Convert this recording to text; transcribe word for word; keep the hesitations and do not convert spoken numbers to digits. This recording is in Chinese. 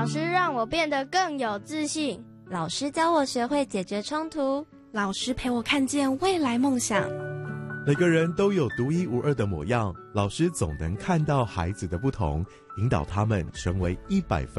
老师让我变得更有自信， 老师教我学会解决冲突， 老师陪我看见未来梦想。 每个人都有独一无二的模样，老师总能看到孩子的不同，引导他们成为一百分